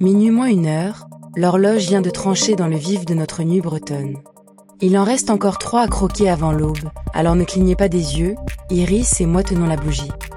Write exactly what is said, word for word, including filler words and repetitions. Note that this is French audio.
Minuit moins une heure, l'horloge vient de trancher dans le vif de notre nuit bretonne. Il en reste encore trois à croquer avant l'aube, alors ne clignez pas des yeux, Iris et moi tenons la bougie.